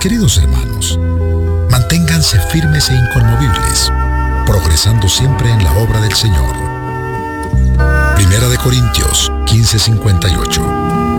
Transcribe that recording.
queridos hermanos, manténganse firmes e inconmovibles, progresando siempre en la obra del Señor. Primera de Corintios 15:58.